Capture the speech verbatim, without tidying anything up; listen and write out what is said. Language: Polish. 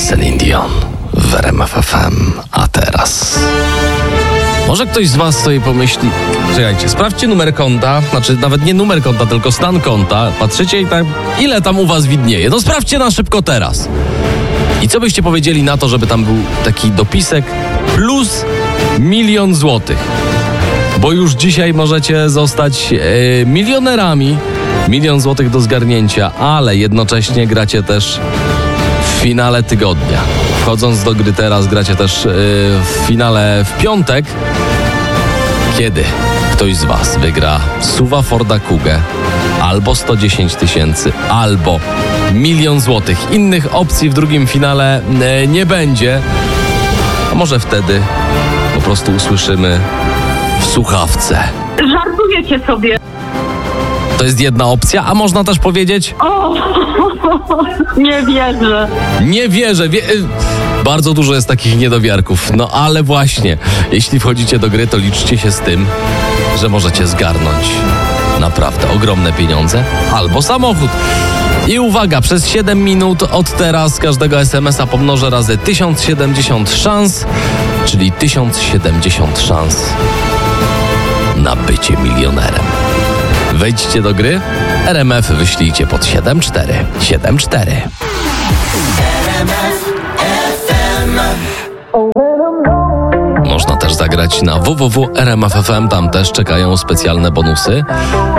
Celine Dion w R M F F M, a teraz... Może ktoś z was sobie pomyśli, czekajcie, sprawdźcie numer konta, znaczy nawet nie numer konta, tylko stan konta, patrzycie i tak, ile tam u was widnieje. No sprawdźcie na szybko teraz. I co byście powiedzieli na to, żeby tam był taki dopisek plus milion złotych? Bo już dzisiaj możecie zostać e, milionerami, milion złotych do zgarnięcia, ale jednocześnie gracie też w finale tygodnia. Wchodząc do gry teraz, gracie też yy, w finale w piątek, kiedy ktoś z was wygra SUV-a Forda Kugę, albo sto dziesięć tysięcy, albo milion złotych. Innych opcji w drugim finale yy, nie będzie. A może wtedy po prostu usłyszymy w słuchawce. Żartujecie sobie. To jest jedna opcja, a można też powiedzieć... O, nie wierzę. Nie wierzę. Wie... Bardzo dużo jest takich niedowiarków. No ale właśnie, jeśli wchodzicie do gry, to liczcie się z tym, że możecie zgarnąć naprawdę ogromne pieniądze albo samochód. I uwaga, przez siedem minut od teraz każdego es em es a pomnożę razy tysiąc siedemdziesiąt szans, czyli tysiąc siedemdziesiąt szans na bycie milionerem. Wejdźcie do gry, R M F wyślijcie pod siedem cztery siedem cztery. Można też zagrać na w w w kropka r m f f m, tam też czekają specjalne bonusy.